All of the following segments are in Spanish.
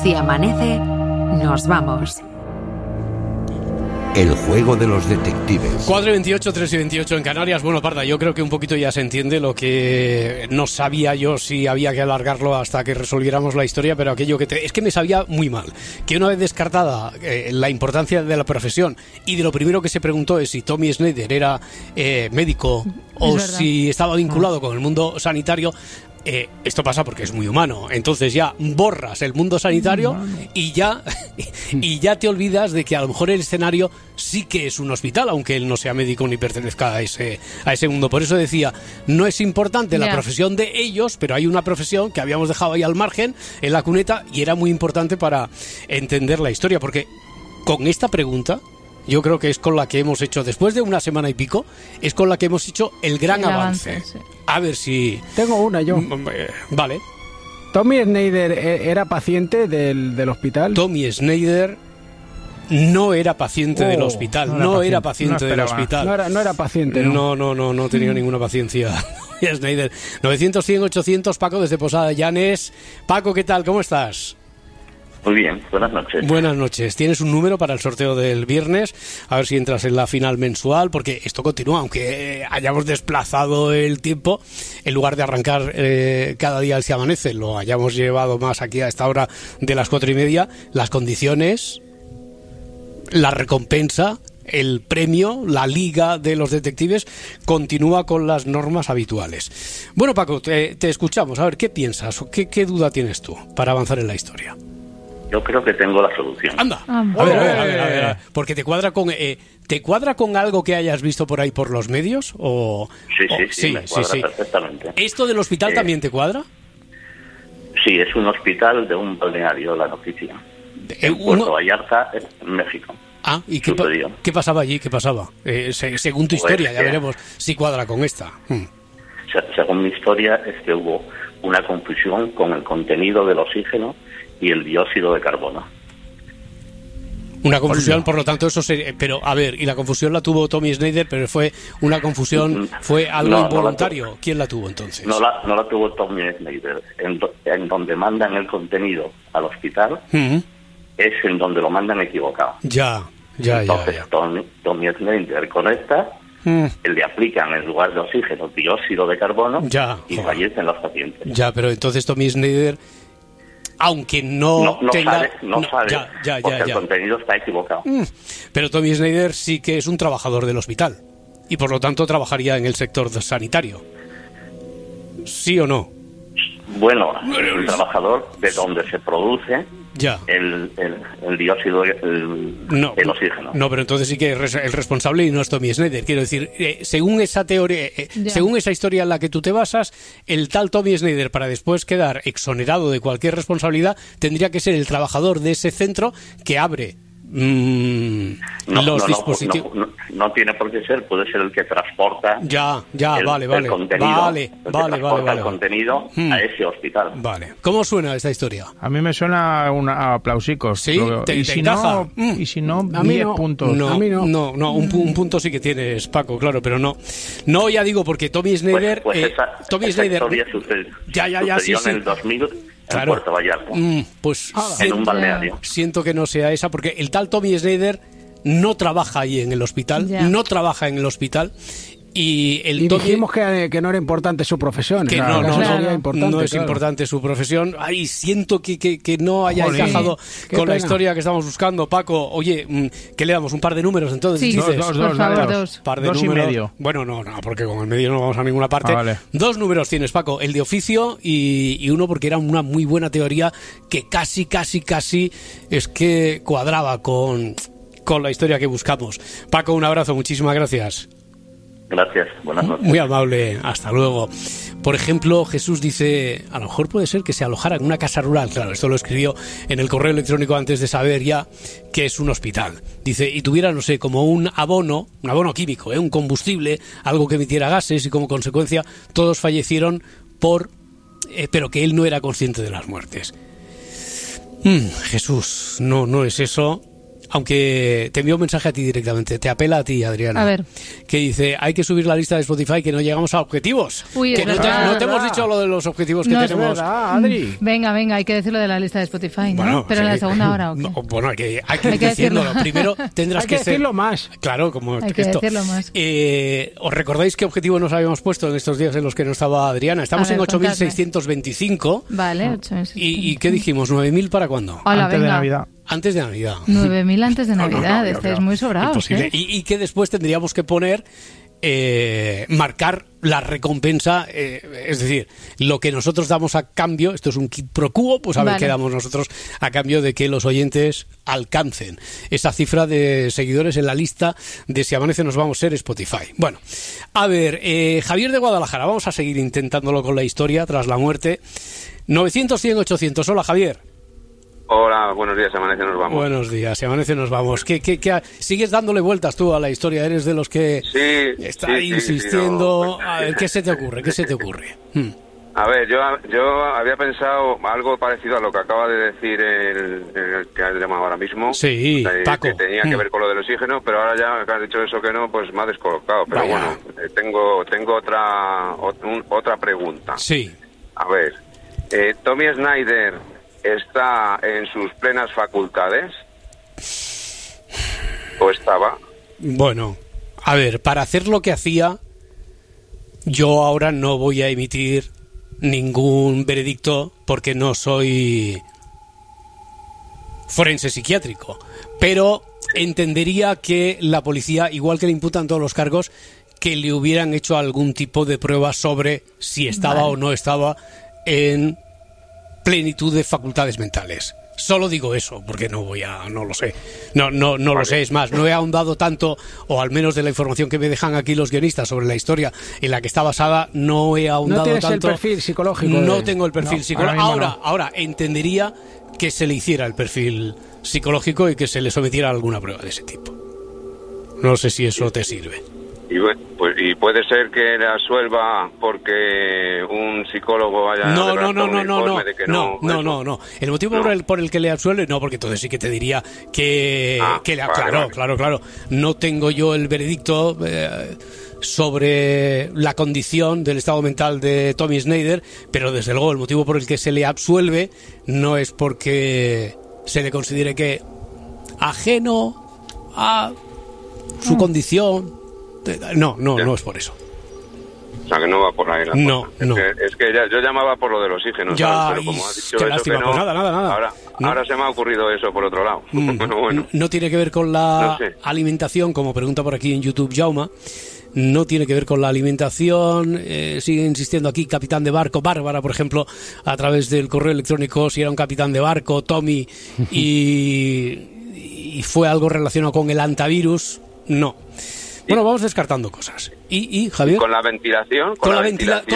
Si amanece, nos vamos. El juego de los detectives. 4 y 28, 3 y 28 en Canarias. Bueno, Parda, yo creo que un poquito ya se entiende lo que no sabía yo si había que alargarlo hasta que resolviéramos la historia, pero aquello que es que me sabía muy mal. Que una vez descartada la importancia de la profesión y de lo primero que se preguntó es si Tommy Schneider era médico o si estaba vinculado con el mundo sanitario. Esto pasa porque es muy humano. Entonces ya borras el mundo sanitario y ya te olvidas de que a lo mejor el escenario sí que es un hospital, aunque él no sea médico ni pertenezca a ese mundo. Por eso decía, no es importante la profesión de ellos, pero hay una profesión que habíamos dejado ahí al margen, en la cuneta, y era muy importante para entender la historia, porque con esta pregunta yo creo que es con la que hemos hecho, después de una semana y pico, es con la que hemos hecho el gran avance. Sí. A ver si... Tengo una yo. Vale. ¿Tommy Schneider era paciente del hospital? Tommy Schneider no era paciente del hospital. No era paciente del hospital. No era paciente, ¿no? No tenía ninguna paciencia. Schneider. 900, 100, 800, Paco desde Posada Llanes. Paco, ¿qué tal? ¿Cómo estás? Muy bien, buenas noches. Buenas noches. ¿Tienes un número para el sorteo del viernes? A ver si entras en la final mensual, porque esto continúa, aunque hayamos desplazado el tiempo, en lugar de arrancar cada día al Si Amanece, lo hayamos llevado más aquí a esta hora de las 4:30, las condiciones, la recompensa, el premio, la liga de los detectives continúa con las normas habituales. Bueno, Paco, te escuchamos. A ver, ¿qué piensas? ¿Qué duda tienes tú para avanzar en la historia? Yo creo que tengo la solución. Anda, a ver, porque te cuadra con algo que hayas visto por ahí por los medios o sí, me cuadra perfectamente. ¿Esto del hospital también te cuadra? Sí, es un hospital de un balneario, la noticia. En Puerto Vallarta, en México. Ah, ¿y qué pasaba allí? ¿Qué pasaba? Según tu historia, ya veremos si cuadra con esta. Según mi historia, es que hubo una confusión con el contenido del oxígeno y el dióxido de carbono. Una confusión, por lo tanto, eso sería... Pero, a ver, y la confusión la tuvo Tommy Schneider, pero fue una confusión, fue algo involuntario. ¿Quién la tuvo, entonces? No la tuvo Tommy Schneider. En donde mandan el contenido al hospital, es en donde lo mandan equivocado. Entonces, Tommy Schneider conecta, le aplican en lugar de oxígeno dióxido de carbono y fallecen los pacientes. Ya, pero entonces Tommy Schneider... Aunque no sabe, porque el contenido está equivocado. Pero Tommy Schneider sí que es un trabajador del hospital y por lo tanto trabajaría en el sector sanitario. ¿Sí o no? Bueno, es un trabajador de donde se produce el dióxido, el oxígeno. No, pero entonces sí que es el responsable y no es Tommy Schneider. Quiero decir, según esa teoría, según esa historia en la que tú te basas, el tal Tommy Schneider, para después quedar exonerado de cualquier responsabilidad, tendría que ser el trabajador de ese centro que abre los dispositivos. No tiene por qué ser, puede ser el que transporta el contenido, el contenido a ese hospital. Vale. ¿Cómo suena esta historia? A mí me suena a aplausicos. ¿Sí? ¿Te encaja? Y si no, 10 puntos. A mí no. Un punto sí que tienes, Paco, claro, pero no. No, ya digo, porque Tommy Schneider... Tommy Schneider historia sucedió en el 2000... Claro. En Puerto Vallarta, en un balneario. Siento que no sea esa, porque el tal Tommy Schneider no trabaja ahí en el hospital, Y dijimos que no era importante su profesión. Que no es importante su profesión. Ay, siento que no haya encajado con la historia que estamos buscando. Paco, oye, ¿qué le damos? ¿Un par de números entonces? Sí, dos. Par de 2 y medio. Bueno, no, porque con el medio no vamos a ninguna parte. Vale. 2 números tienes, Paco. El de oficio y uno porque era una muy buena teoría que casi es que cuadraba con la historia que buscamos. Paco, un abrazo, muchísimas gracias. Gracias, buenas noches. Muy amable, hasta luego. Por ejemplo, Jesús dice, a lo mejor puede ser que se alojara en una casa rural. Claro, esto lo escribió en el correo electrónico antes de saber ya que es un hospital. Dice, y tuviera, no sé, como un abono químico, un combustible, algo que emitiera gases y como consecuencia todos fallecieron pero que él no era consciente de las muertes. Jesús, no es eso. aunque te envío un mensaje a ti directamente, te apela a ti, Adriana. A ver. Que dice, hay que subir la lista de Spotify, que no llegamos a objetivos. Uy, que no te hemos dicho lo de los objetivos que no tenemos. Es verdad, Adri. Venga, hay que decirlo de la lista de Spotify, ¿no? Bueno, pero sí. en la segunda hora, ¿o qué? No, bueno, hay que decirlo. Primero tendrás hay que decirlo más. Claro, como hay que esto. decirlo más. ¿Os recordáis qué objetivo nos habíamos puesto en estos días en los que no estaba Adriana? Estamos en 8.625. Vale, 8.625. ¿Y qué dijimos? ¿9.000 para cuándo? Hola, antes de Navidad. Antes de Navidad. 9.000 antes de Navidad. No, Estáis muy sobrados. Imposible. Y que después tendríamos que poner, marcar la recompensa, es decir, lo que nosotros damos a cambio, esto es un quid pro quo, pues a ver qué damos nosotros a cambio de que los oyentes alcancen esa cifra de seguidores en la lista de Si Amanece Nos Vamos Ser Spotify. Bueno, a ver, Javier de Guadalajara, vamos a seguir intentándolo con la historia tras la muerte. 900, 100, 800. Hola, Javier. Hola, buenos días, Amanece Nos Vamos. Buenos días, Amanece Nos Vamos. ¿Qué sigues dándole vueltas tú a la historia? ¿Eres de los que está insistiendo? A ver, ¿qué se te ocurre? A ver, yo había pensado algo parecido a lo que acaba de decir el que has llamado ahora mismo. Sí, Paco. Que tenía que ver con lo del oxígeno, pero ahora ya que has dicho eso que no, pues me ha descolocado. Pero bueno, tengo otra pregunta. Sí. A ver, Tommy Snyder ¿está en sus plenas facultades? ¿O estaba? Bueno, a ver, para hacer lo que hacía, yo ahora no voy a emitir ningún veredicto porque no soy forense psiquiátrico. Pero entendería que la policía, igual que le imputan todos los cargos, que le hubieran hecho algún tipo de prueba sobre si estaba o no estaba en plenitud de facultades mentales. Solo digo eso, porque no lo sé. No lo sé, es más, no he ahondado tanto, o al menos de la información que me dejan aquí los guionistas sobre la historia en la que está basada, no he ahondado tanto. No tienes el perfil psicológico. No tengo el perfil psicológico. Ahora entendería que se le hiciera el perfil psicológico y que se le sometiera a alguna prueba de ese tipo. No sé si eso te sirve. Y puede ser que la absuelva porque un psicólogo haya No. de que No. El motivo por el que le absuelve, no, porque entonces sí que te diría que claro. No tengo yo el veredicto sobre la condición del estado mental de Tommy Snyder, pero desde luego el motivo por el que se le absuelve no es porque se le considere que ajeno a su condición. No es por eso. O sea, que no va por ahí la cosa. Es que yo llamaba por lo del oxígeno, ¿sabes? Pero como has dicho eso lástima, que no, pues nada. Ahora se me ha ocurrido eso por otro lado. Bueno. No tiene que ver con la alimentación, como pregunta por aquí en YouTube Jauma. No tiene que ver con la alimentación. Sigue insistiendo aquí capitán de barco. Bárbara, por ejemplo, a través del correo electrónico, si era un capitán de barco, Tommy, y fue algo relacionado con el antivirus. No. Bueno, vamos descartando cosas. ¿Y Javier? ¿Con la ventilación? ¿Con la ventilación?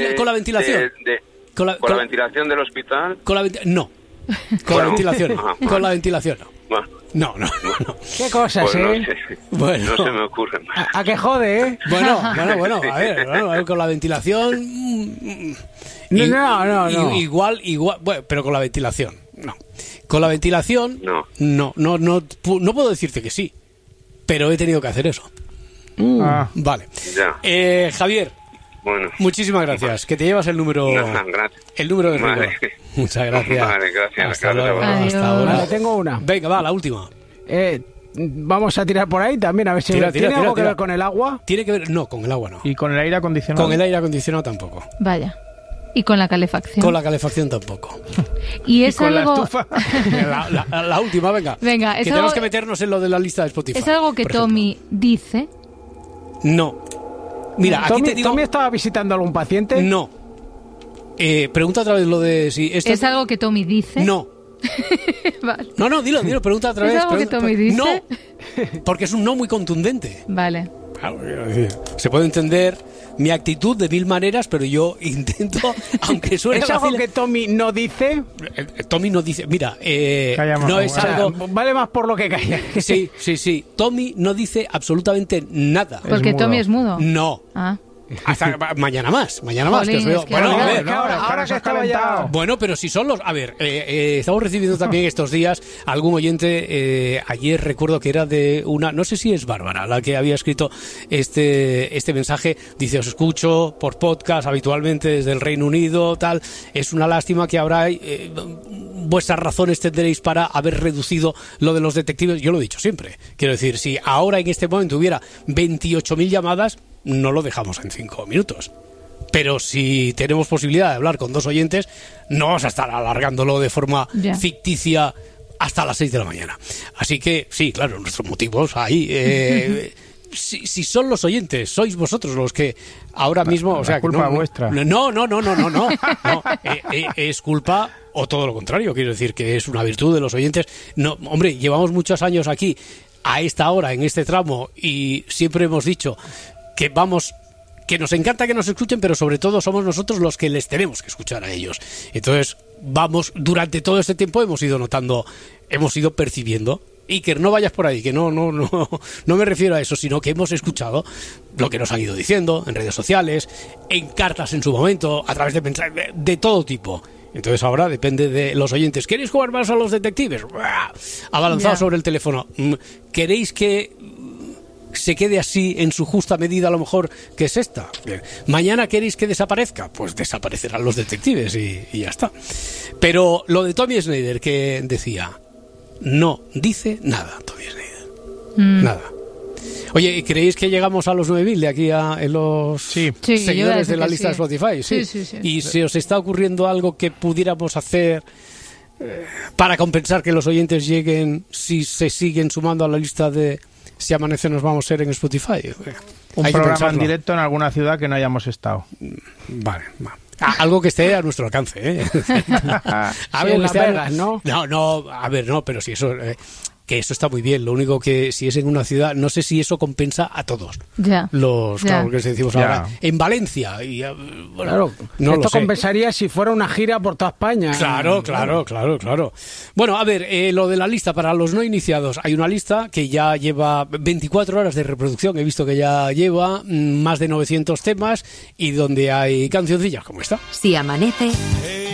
¿Con la ventilación del hospital? No. Con la ventilación no. Con la ventilación no. No. ¿Qué cosas, Bueno. No se me ocurren. ¿A qué jode, Bueno, a ver, con la ventilación... No. Igual, bueno, pero con la ventilación, no. Con la ventilación, no puedo decirte que sí, pero he tenido que hacer eso. Vale. Ya. Javier, bueno, muchísimas gracias. Que te llevas el número. Gracias. El número de rigor. Muchas gracias. Vale, gracias. Hasta luego. Hasta ahora. Vale, tengo una. Venga, va, la última. Vamos a tirar por ahí también, a ver si tiene algo que ver con el agua. Tiene que ver, no, con el agua no. ¿Y con el aire acondicionado? Con el aire acondicionado tampoco. Vaya. ¿Y con la calefacción? Con la calefacción tampoco. ¿Y es con algo... la estufa? La última, venga. Venga, que tenemos que meternos en lo de la lista de Spotify. ¿Es algo que Tommy dice? No. Mira, aquí te digo... ¿Tommy estaba visitando a algún paciente? No. Pregunta otra vez lo de si... ¿Es algo que Tommy dice? No. Vale. No, dilo, pregunta otra vez. ¿Es algo que Tommy dice? No, porque es un no muy contundente. Vale. Claro, se puede entender mi actitud de mil maneras, pero yo intento, aunque suene ¿Es algo que Tommy no dice? Tommy no dice, mira, no es algo... Vale más por lo que calla. Sí. Tommy no dice absolutamente nada. Porque Tommy es mudo. No. Hasta mañana más, que os veo. Ahora que estaba ya... Bueno, pero si son los... A ver, estamos recibiendo también estos días algún oyente, ayer recuerdo que era de una... No sé si es Bárbara la que había escrito este mensaje. Dice, os escucho por podcast habitualmente desde el Reino Unido, tal. Es una lástima que habrá... vuestras razones tendréis para haber reducido lo de los detectives. Yo lo he dicho siempre. Quiero decir, si ahora en este momento hubiera 28.000 llamadas, no lo dejamos en 5 minutos. Pero si tenemos posibilidad de hablar con 2 oyentes, no vamos a estar alargándolo de forma ficticia hasta las 6 de la mañana. Así que, sí, claro, nuestros motivos ahí... Si son los oyentes, sois vosotros los que ahora mismo... O sea, culpa vuestra. No. Es culpa... O todo lo contrario, quiero decir que es una virtud de los oyentes. No, hombre, llevamos muchos años aquí, a esta hora, en este tramo, y siempre hemos dicho que que nos encanta que nos escuchen, pero sobre todo somos nosotros los que les tenemos que escuchar a ellos. Entonces, durante todo este tiempo hemos ido notando, hemos ido percibiendo. Iker, no vayas por ahí, que no me refiero a eso, sino que hemos escuchado lo que nos han ido diciendo en redes sociales, en cartas en su momento, a través de mensajes de todo tipo. Entonces ahora depende de los oyentes. ¿Queréis jugar más a los detectives? Abalanzado sobre el teléfono. ¿Queréis que se quede así en su justa medida, a lo mejor, que es esta? Bien. ¿Mañana queréis que desaparezca? Pues desaparecerán los detectives y ya está. Pero lo de Tommy Schneider, que decía, no dice nada, Tommy Schneider. Nada. Oye, ¿creéis que llegamos a los 9.000 de aquí en los seguidores de la lista de Spotify? Sí. ¿Y se os está ocurriendo algo que pudiéramos hacer para compensar que los oyentes lleguen si se siguen sumando a la lista de Si Amanece Nos Vamos a ser en Spotify? Un programa en directo en alguna ciudad que no hayamos estado. Vale. Algo que esté a nuestro alcance, ¿eh? Algo que esté Vegas, ¿no? No, a ver, no, pero si eso... que eso está muy bien, lo único que si es en una ciudad, no sé si eso compensa a todos. Claro, que decimos ahora, en Valencia. Y, claro, esto compensaría si fuera una gira por toda España. Claro. Bueno, a ver, lo de la lista para los no iniciados. Hay una lista que ya lleva 24 horas de reproducción, he visto que ya lleva más de 900 temas y donde hay cancioncillas como esta. Si amanece...